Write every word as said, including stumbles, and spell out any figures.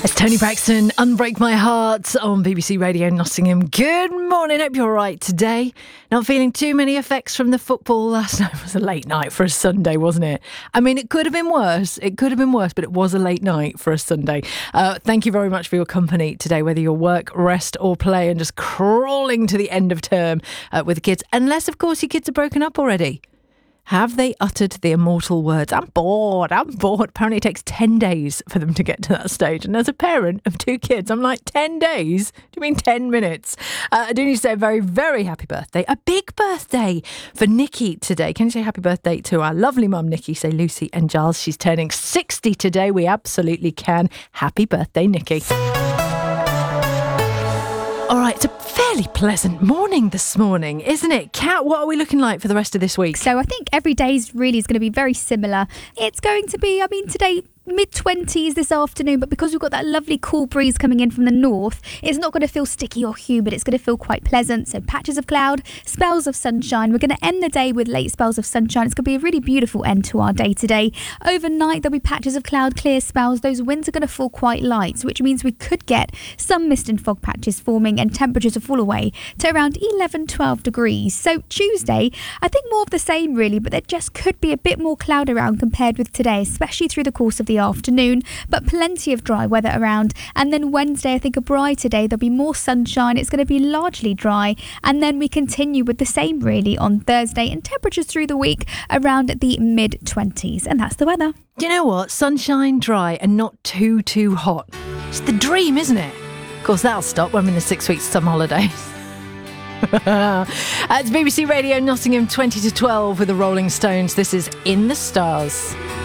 It's Tony Braxton, Unbreak My Heart on B B C Radio Nottingham. Good morning, hope you're all right today. Not feeling too many effects from the football last night. It was a late night for a Sunday, wasn't it? I mean, it could have been worse. It could have been worse, but it was a late night for a Sunday. Uh, thank you very much for your company today, whether you're work, rest or play and just crawling to the end of term uh, with the kids. Unless, of course, your kids are broken up already. Have they uttered the immortal words, I'm bored, I'm bored? Apparently it takes ten days for them to get to that stage. And as a parent of two kids, I'm like, ten days? Do you mean ten minutes? Uh, I do need to say a very, very happy birthday. A big birthday for Nikki today. Can you say happy birthday to our lovely mum, Nikki? Say Lucy and Giles. She's turning sixty today. We absolutely can. Happy birthday, Nikki. All right, it's a fairly pleasant morning this morning, isn't it? Kat, what are we looking like for the rest of this week? So I think every day is really is going to be very similar. It's going to be, I mean, today, mid-twenties this afternoon, but because we've got that lovely cool breeze coming in from the north, it's not going to feel sticky or humid. It's going to feel quite pleasant. So patches of cloud, spells of sunshine. We're going to end the day with late spells of sunshine. It's going to be a really beautiful end to our day today. Overnight, there'll be patches of cloud, clear spells. Those winds are going to fall quite light, which means we could get some mist and fog patches forming and temperatures will fall away to around eleven, twelve degrees. So Tuesday, I think more of the same really, but there just could be a bit more cloud around compared with today, especially through the course of the afternoon, but plenty of dry weather around. And then Wednesday, I think a brighter day. There'll be more sunshine. It's going to be largely dry. And then we continue with the same really on Thursday, and temperatures through the week around the mid-twenties. And that's the weather. Do you know what? Sunshine, dry and not too, too hot. It's the dream, isn't it? Of course, that'll stop when we're in the six weeks summer holidays. uh, it's B B C Radio Nottingham twenty to twelve with the Rolling Stones. This is In the Stars.